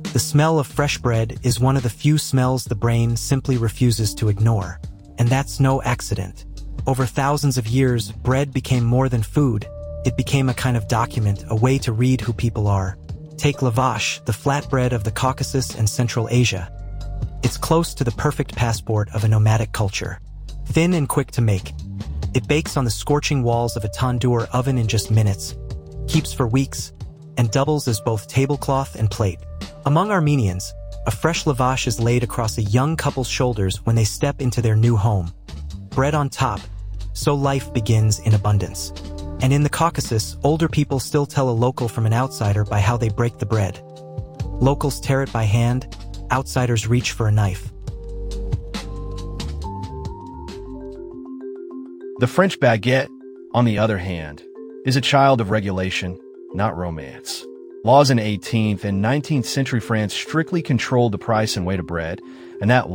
The smell of fresh bread is one of the few smells the brain simply refuses to ignore. And that's no accident. Over thousands of years, bread became more than food. It became a kind of document, a way to read who people are. Take lavash, the flatbread of the Caucasus and Central Asia. It's close to the perfect passport of a nomadic culture. Thin and quick to make. It bakes on the scorching walls of a tandoor oven in just minutes, keeps for weeks, and doubles as both tablecloth and plate. Among Armenians, a fresh lavash is laid across a young couple's shoulders when they step into their new home. Bread on top, so life begins in abundance. And in the Caucasus, older people still tell a local from an outsider by how they break the bread. Locals tear it by hand, outsiders reach for a knife. The French baguette, on the other hand, is a child of regulation, not romance. Laws in 18th and 19th century France strictly controlled the price and weight of bread, and that